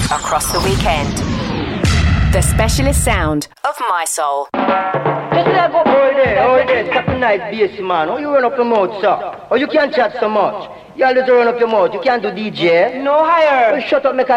across the weekend. The specialist sound of My Soul. Just let go, there, Captain Nice bass man. Oh, you run up your mouth, sir. Oh, you can't chat so much. You always run up your mouth. You can't do DJ. No higher. Well, shut up, make